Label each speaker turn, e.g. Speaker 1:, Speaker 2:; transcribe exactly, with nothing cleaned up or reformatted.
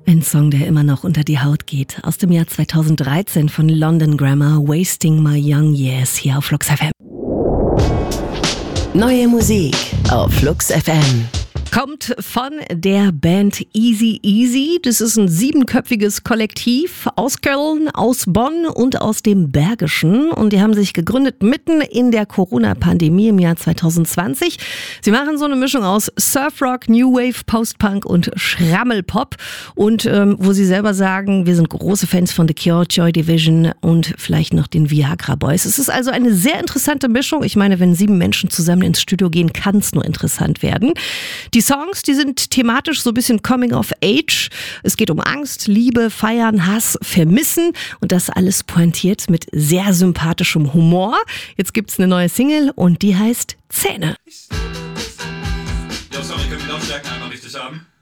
Speaker 1: Ein Song, der immer noch unter die Haut geht. Aus dem Jahr zweitausenddreizehn von London Grammar, Wasting My Young Years, hier auf Flux F M.
Speaker 2: Neue Musik auf Flux F M.
Speaker 1: Kommt von der Band Easy Easy. Das ist ein siebenköpfiges Kollektiv aus Köln, aus Bonn und aus dem Bergischen. Und die haben sich gegründet mitten in der Corona-Pandemie im Jahr zweitausendzwanzig. Sie machen so eine Mischung aus Surfrock, New Wave, Post-Punk und Schrammelpop. Und ähm, wo sie selber sagen, wir sind große Fans von The Cure, Joy Division und vielleicht noch den Viagra Boys. Es ist also eine sehr interessante Mischung. Ich meine, wenn sieben Menschen zusammen ins Studio gehen, kann es nur interessant werden. Die Songs, die sind thematisch so ein bisschen Coming of Age. Es geht um Angst, Liebe, Feiern, Hass, Vermissen und das alles pointiert mit sehr sympathischem Humor. Jetzt gibt's eine neue Single und die heißt Zähne.
Speaker 3: Ja, sorry, können wir die Lautstärken einmal richtig haben?